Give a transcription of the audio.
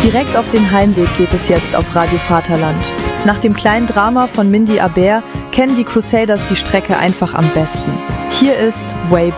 Direkt auf den Heimweg geht es jetzt auf Radio Vaterland. Nach dem kleinen Drama von Mindy Aber kennen die Crusaders die Strecke einfach am besten. Hier ist Way